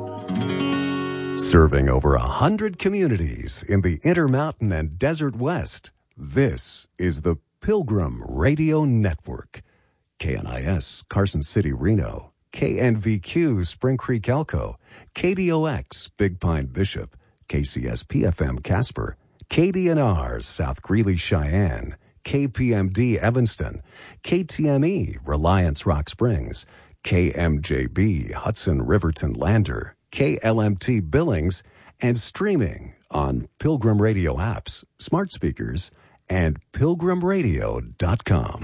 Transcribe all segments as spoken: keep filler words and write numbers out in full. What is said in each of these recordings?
Serving over a hundred communities in the Intermountain and Desert West, this is the Pilgrim Radio Network. K N I S, Carson City, Reno. K N V Q, Spring Creek, Elko. K D O X, Big Pine, Bishop. K C S P F M, Casper. K D N R, South Greeley, Cheyenne. K P M D, Evanston. K T M E, Reliance, Rock Springs. K M J B, Hudson, Riverton, Lander. K L M T, Billings, and streaming on Pilgrim Radio apps, smart speakers, and pilgrim radio dot com.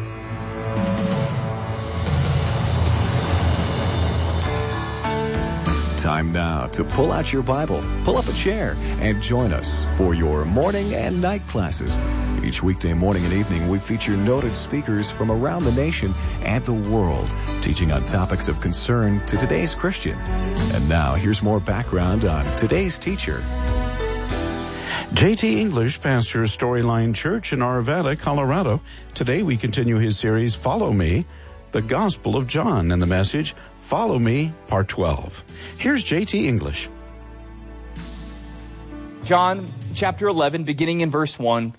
Time now to pull out your Bible, pull up a chair, and join us for your morning and night classes. Each weekday morning and evening, we feature noted speakers from around the nation and the world, teaching on topics of concern to today's Christian. And now, here's more background on today's teacher. J T English pastors Storyline Church in Arvada, Colorado. Today we continue his series, Follow Me, the Gospel of John, and the message, Follow Me, Part twelve. Here's J T English. John chapter eleven, beginning in verse one.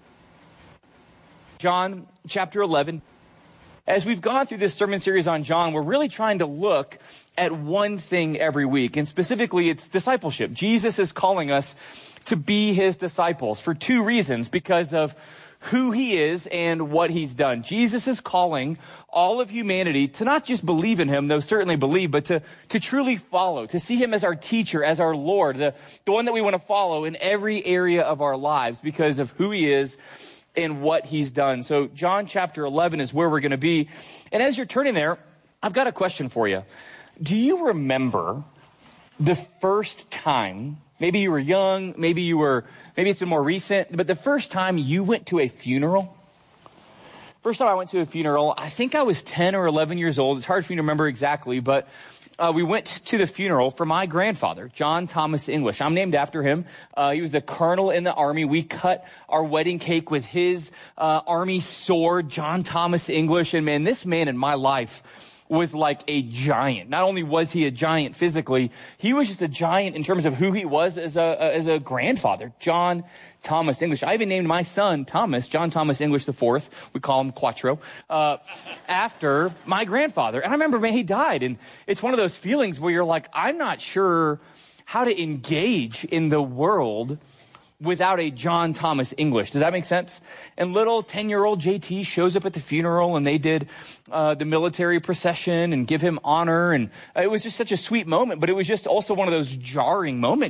John chapter eleven. As we've gone through this sermon series on John, we're really trying to look at one thing every week, and specifically it's discipleship. Jesus is calling us to be his disciples for two reasons, because of who he is and what he's done. Jesus is calling all of humanity to not just believe in him, though certainly believe, but to, to truly follow, to see him as our teacher, as our Lord, the, the one that we want to follow in every area of our lives because of who he is and what he's done. So John chapter eleven is where we're going to be. And as you're turning there, I've got a question for you. Do you remember the first time, maybe you were young, maybe you were, maybe it's been more recent, but the first time you went to a funeral? First time I went to a funeral, I think I was ten or eleven years old. It's hard for me to remember exactly, but uh, we went to the funeral for my grandfather, John Thomas English. I'm named after him. Uh, he was a colonel in the Army. We cut our wedding cake with his uh, Army sword, John Thomas English. And man, this man in my life was like a giant. Not only was he a giant physically, he was just a giant in terms of who he was as a as a grandfather, John Thomas English. I even named my son Thomas, John Thomas English the fourth. We call him Quattro, uh, after my grandfather. And I remember, man, he died. And it's one of those feelings where you're like, I'm not sure how to engage in the world without a John Thomas English. Does that make sense? And little ten-year-old J T shows up at the funeral, and they did uh, the military procession and give him honor. And it was just such a sweet moment, but it was just also one of those jarring moments.